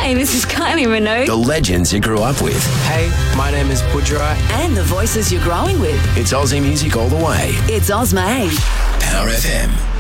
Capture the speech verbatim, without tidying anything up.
Hi, this is Kylie Minogue. The legends you grew up with. Hey, my name is Pujara. And the voices you're growing with. It's Aussie music all the way. It's Ozma. Power F M.